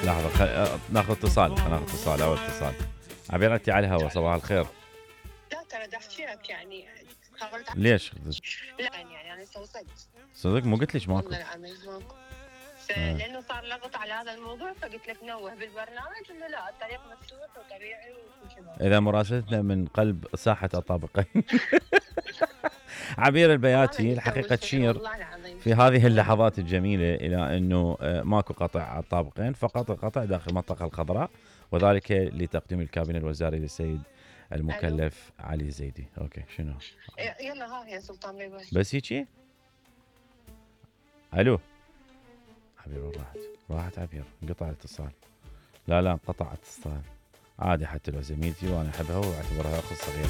لحظة ناخذ اتصال، ناخذ اتصال، أول اتصال. عبير أنتِ على الهوا، صباح الخير. لا ترى بدي احكي يعني حاولت ليش؟ لا يعني انا استوصلت. صدق مو قلت لِيش ماكو؟ والله العظيم ماكو. آه. لانه صار لغط على هذا الموضوع فقلت لك نوه بالبرنامج انه لا الطريق مفتوح وطبيعي وكل شيء موجود. إذا مراسلتنا من قلب ساحة الطابقين. عبير البياتي الحقيقة تشير والله العظيم في هذه اللحظات الجميلة إلى أنه ماكو قطع على الطابقين، فقط القطع داخل المنطقة الخضراء، وذلك لتقديم الكابينة الوزاري للسيد المكلف علي الزيدي. أوكي شنو؟ يلا ها يا سلطان بيبي. بس هيجي؟ ألو. عبير راحت عبير، انقطع الاتصال. لا انقطع الاتصال. عادي حتى لو زميلتي وأنا أحبها وأعتبرها أخت صغيرة.